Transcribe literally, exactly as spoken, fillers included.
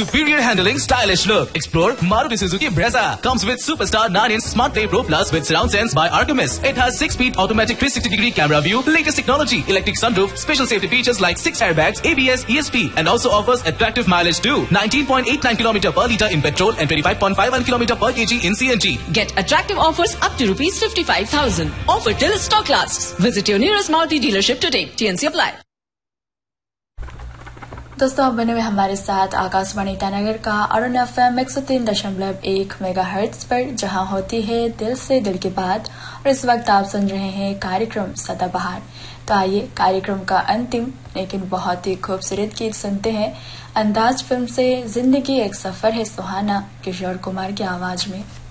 superior handling, stylish look. Explore Maruti Suzuki Brezza. Comes with Superstar nine inch Smart Play Pro Plus with surround sense by Artemis. It has six speed automatic three sixty degree camera view, latest technology, electric sunroof, special safety features like six airbags, A B S, E S P, and also offers attractive mileage too. nineteen point eight nine kilometers per litre in petrol and twenty-five point five one kilometers per kg in C N G. Get attractive offers up to rupees fifty-five thousand. Offer till stock lasts. Visit your nearest Maruti dealership today. T N C apply. दोस्तों आप बने हुए हमारे साथ आकाशवाणी ईटानगर का Arun F M एक सौ तीन दशमलव एक मेगा हर्ट्ज पर, जहां होती है दिल से दिल की बात। और इस वक्त आप सुन रहे हैं कार्यक्रम सदाबहार। तो आइए कार्यक्रम का अंतिम लेकिन बहुत ही खूबसूरत गीत सुनते हैं। अंदाज फिल्म से जिंदगी एक सफर है सुहाना, किशोर कुमार की आवाज में।